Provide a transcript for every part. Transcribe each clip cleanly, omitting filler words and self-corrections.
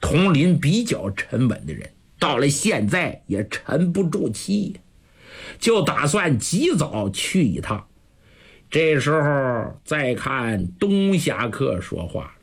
佟林比较沉稳的人，到了现在也沉不住气，就打算及早去一趟。这时候再看东侠客说话：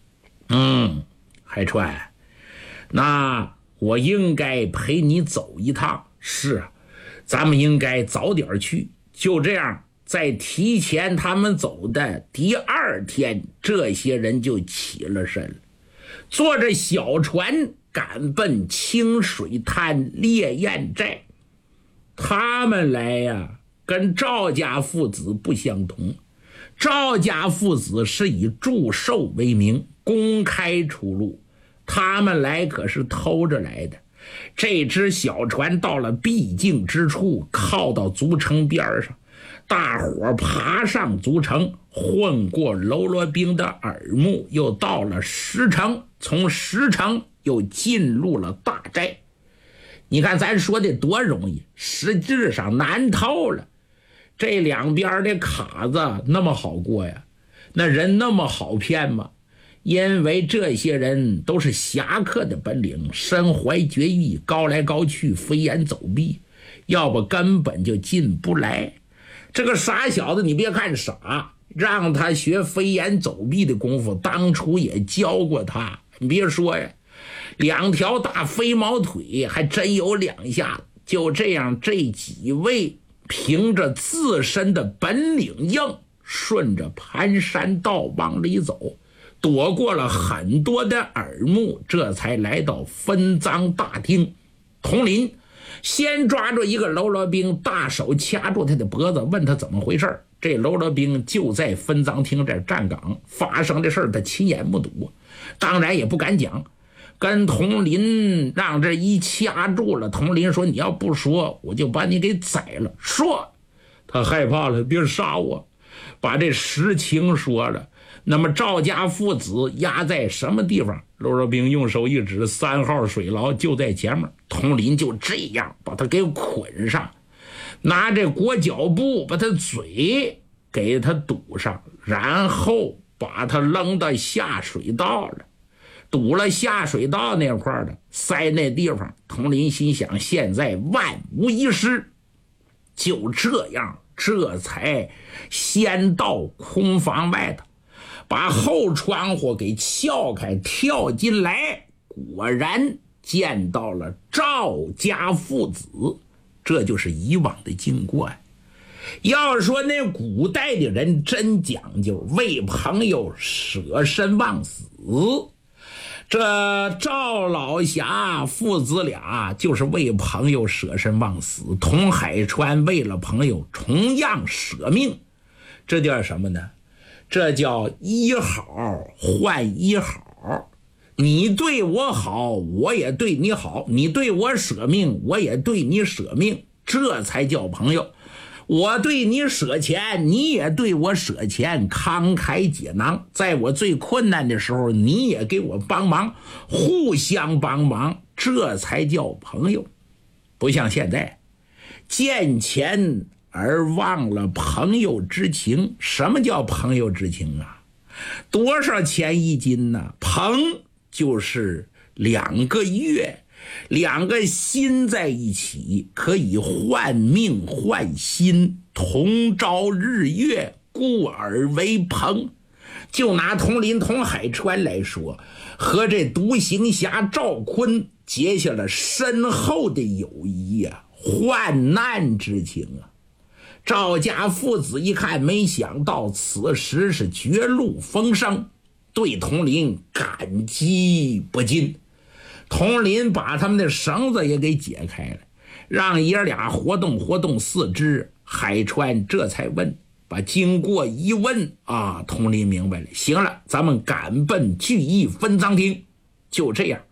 海川，那我应该陪你走一趟。是啊，咱们应该早点去。就这样，在提前他们走的第2天，这些人就起了身了，坐着小船赶奔清水滩烈焰寨。他们来呀，跟赵家父子不相同。赵家父子是以祝寿为名，公开出入，他们来可是偷着来的。这只小船到了必经之处，靠到足城边上，大伙爬上足城，混过喽啰兵的耳目，又到了石城，从石城又进入了大寨。你看咱说的多容易，实质上难透了。这两边的卡子那么好过呀，那人那么好骗吗？因为这些人都是侠客的本领，身怀绝艺，高来高去，飞檐走壁，要不根本就进不来。这个傻小子你别看傻，让他学飞檐走壁的功夫当初也教过他。你别说呀，2条大飞毛腿还真有2下。就这样，这几位凭着自身的本领硬，顺着盘山道往里走，躲过了很多的耳目，这才来到分赃大厅。佟林先抓住一个喽啰兵，大手掐住他的脖子，问他怎么回事。这喽啰兵就在分赃厅这站岗，发生的事他亲眼目睹，当然也不敢讲。跟佟林让这一掐住了，佟林说：“你要不说，我就把你给宰了。”说他害怕了，别杀我，把这实情说了。那么赵家父子压在什么地方？喽啰兵用手一指，3号水牢就在前面。佟林就这样把他给捆上，拿这裹脚布把他嘴给他堵上，然后把他扔到下水道了。堵了下水道那块的塞那地方，佟林心想现在万无一失。就这样，这才先到空房外头，把后窗户给撬开，跳进来，果然见到了赵家父子。这就是以往的经过呀。要说那古代的人真讲究，为朋友舍身忘死。这赵老侠父子俩就是为朋友舍身忘死，佟海川为了朋友同样舍命。这叫什么呢？这叫一好换一好。你对我好，我也对你好，你对我舍命，我也对你舍命，这才叫朋友。我对你舍钱，你也对我舍钱，慷慨解囊。在我最困难的时候，你也给我帮忙，互相帮忙，这才叫朋友。不像现在见钱而忘了朋友之情。什么叫朋友之情啊？多少钱1斤呢？朋就是2个月，2个心在一起，可以换命换心，同朝日月，故而为朋。就拿佟林佟海川来说，和这独行侠赵坤结下了深厚的友谊啊，患难之情啊。赵家父子一看，没想到此时是绝路逢生，对佟林感激不尽。佟林把他们的绳子也给解开了，让爷俩活动活动四肢。海川这才问，把经过一问啊，佟林明白了。行了，咱们赶奔聚义分赃厅。就这样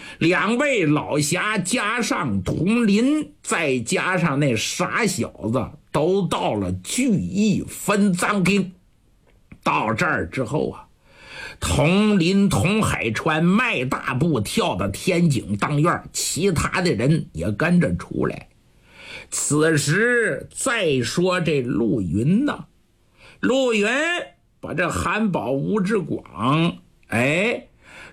，2位老侠加上佟林，再加上那傻小子，都到了聚义分赃厅。到这儿之后啊，佟林佟海川迈大步跳到天井当院，其他的人也跟着出来。此时再说这陆云呢，陆云把这韩宝吴志广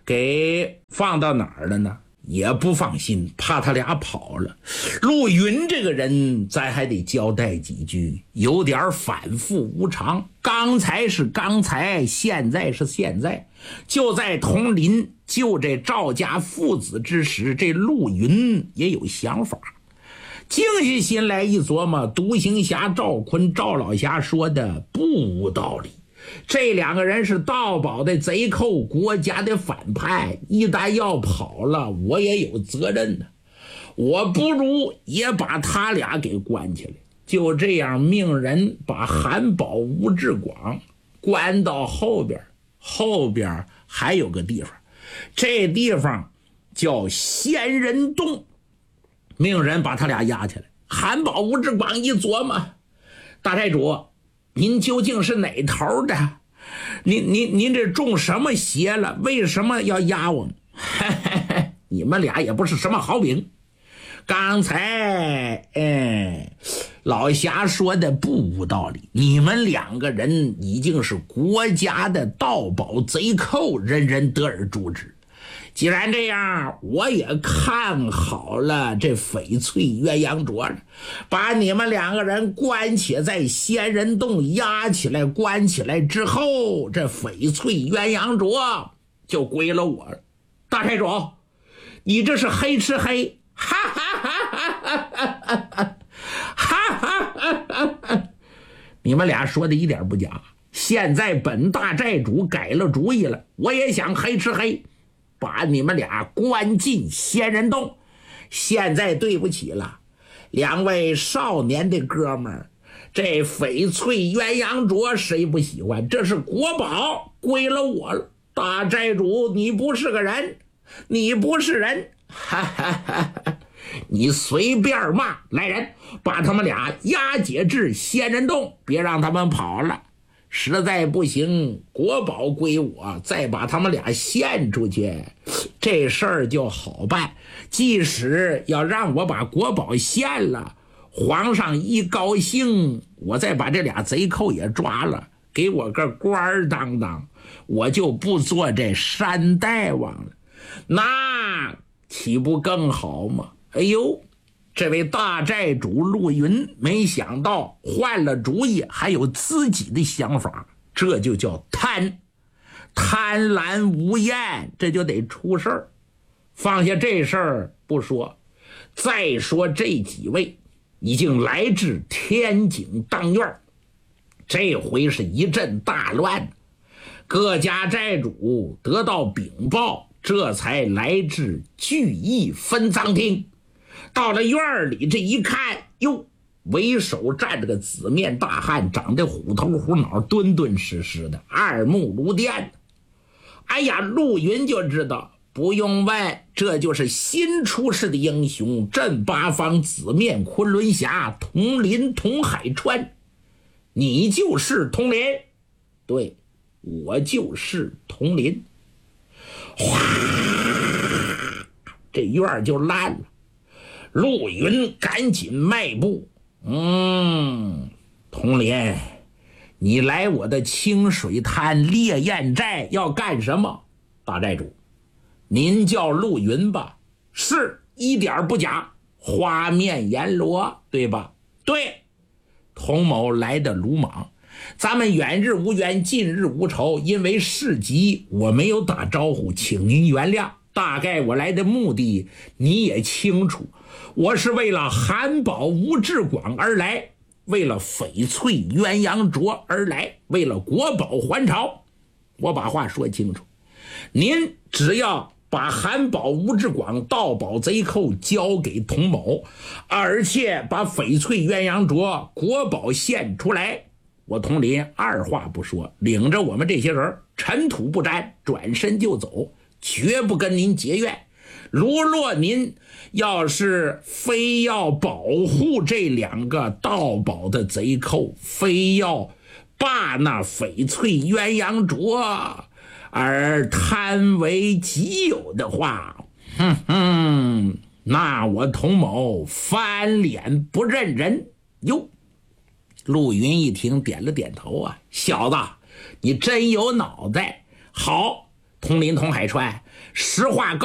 给放到哪儿了呢？也不放心，怕他俩跑了。陆云这个人咱还得交代几句，有点反复无常，刚才是刚才，现在是现在。就在铜陵救这赵家父子之时，这陆云也有想法。静下心来一琢磨，独行侠赵坤赵老侠说的不无道理，这两个人是盗宝的贼寇，国家的反派，一旦要跑了，我也有责任呢。我不如也把他俩给关起来。就这样命人把韩宝、吴志广关到后边，后边还有个地方，这地方叫仙人洞，命人把他俩押起来。韩宝、吴志广一琢磨，大寨主，您究竟是哪头的？您这中什么邪了？为什么要压我们？你们俩也不是什么好饼。刚才老侠说的不无道理，你们两个人已经是国家的盗宝贼寇，人人得而诛之。既然这样，我也看好了这翡翠鸳鸯镯了，把你们两个人关起在仙人洞，压起来关起来之后，这翡翠鸳鸯镯就归了我了。大寨主，你这是黑吃黑，哈哈哈哈哈哈哈哈哈！你们俩说的一点不假，现在本大寨主改了主意了，我也想黑吃黑，把你们俩关进仙人洞。现在对不起了，两位少年的哥们儿，这翡翠鸳鸯镯谁不喜欢？这是国宝，归了我了。大寨主，你不是个人，你不是人，哈哈哈哈！你随便骂，来人，把他们俩押解至仙人洞，别让他们跑了。实在不行，国宝归我，再把他们俩献出去，这事儿就好办。即使要让我把国宝献了，皇上一高兴，我再把这俩贼寇也抓了，给我个官儿当当，我就不做这山大王了，那岂不更好吗？哎呦，这位大寨主陆云没想到换了主意，还有自己的想法，这就叫贪婪无厌，这就得出事儿。放下这事儿不说，再说这几位已经来至天井当院，这回是一阵大乱，各家寨主得到禀报，这才来至聚义分赃厅。到了院里，这一看，哟，为首站着个紫面大汉，长得虎头虎脑，敦敦实实的，二目如电。哎呀，陆云就知道，不用问，这就是新出世的英雄，镇八方紫面昆仑侠佟林佟海川。你就是佟林？对，我就是佟林。哗，这院就烂了。陆云赶紧迈步，佟林，你来我的清水滩烈焰寨要干什么？大寨主，您叫陆云吧？是，一点不假，花面阎罗，对吧？对，佟某来的鲁莽，咱们远日无冤，近日无仇，因为事急我没有打招呼，请您原谅。大概我来的目的你也清楚，我是为了韩宝吴志广而来，为了翡翠鸳鸯镯而来，为了国宝还朝。我把话说清楚，您只要把韩宝吴志广盗宝贼寇交给佟某，而且把翡翠鸳鸯镯国宝献出来，我佟林二话不说，领着我们这些人尘土不沾，转身就走，绝不跟您结怨。如若您要是非要保护这两个盗宝的贼寇，非要霸那翡翠鸳鸯镯而贪为己有的话，那我佟某翻脸不认人。哟，陆云一听点了点头啊，小子，你真有脑袋。好，佟林佟海川， 实话